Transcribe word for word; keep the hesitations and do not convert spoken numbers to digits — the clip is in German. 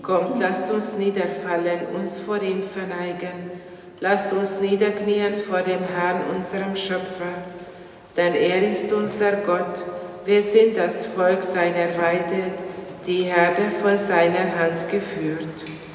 Kommt, lasst uns niederfallen, uns vor ihm verneigen. Lasst uns niederknien vor dem Herrn, unserem Schöpfer. Denn er ist unser Gott, wir sind das Volk seiner Weide, die Herde vor seiner Hand geführt.